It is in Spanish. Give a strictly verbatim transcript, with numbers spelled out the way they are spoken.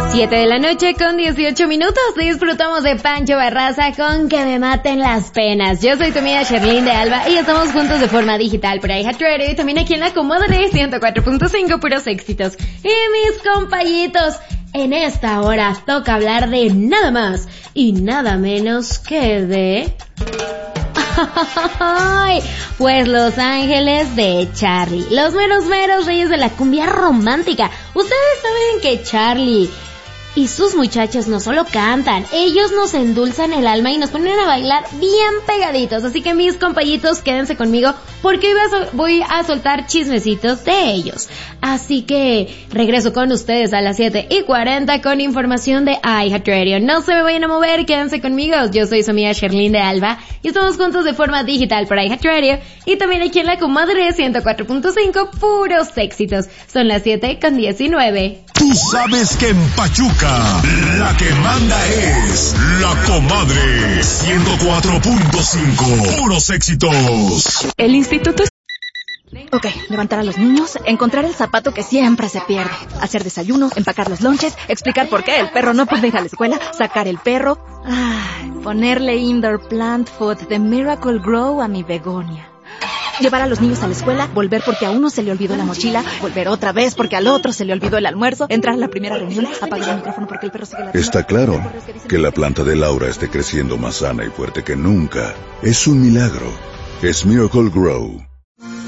siete de la noche con dieciocho minutos. Disfrutamos de Pancho Barraza con Que me maten las penas. Yo soy tu amiga Sherlyn de Alba y estamos juntos de forma digital por iHeartRadio y también aquí en la Comadre ciento cuatro punto cinco, puros éxitos. Y mis compañitos, en esta hora toca hablar de nada más y nada menos que de... Pues Los Ángeles de Charlie, los meros meros reyes de la cumbia romántica. Ustedes saben que Charlie y sus muchachos no solo cantan, ellos nos endulzan el alma y nos ponen a bailar bien pegaditos. Así que mis compañitos, quédense conmigo porque hoy voy a soltar chismecitos de ellos. Así que regreso con ustedes a las siete y cuarenta con información de iHeartRadio. No se me vayan a mover, quédense conmigo. Yo soy su amiga Sherlyn de Alba y estamos juntos de forma digital por iHeartRadio y también aquí en la Comadre ciento cuatro punto cinco, puros éxitos. Son las siete con diecinueve. Tú sabes que en Pachuca la que manda es la Comadre ciento cuatro punto cinco, puros éxitos. El instituto... Ok, levantar a los niños, encontrar el zapato que siempre se pierde, hacer desayuno, empacar los lonches, explicar por qué el perro no puede ir a la escuela, sacar el perro, ay, ponerle indoor plant food de Miracle Grow a mi begonia. Llevar a los niños a la escuela, volver porque a uno se le olvidó la mochila, volver otra vez porque al otro se le olvidó el almuerzo, entrar a la primera reunión, apagar el micrófono porque el perro sigue la... Está claro que la planta de Laura esté creciendo más sana y fuerte que nunca. Es un milagro. Es Miracle Grow.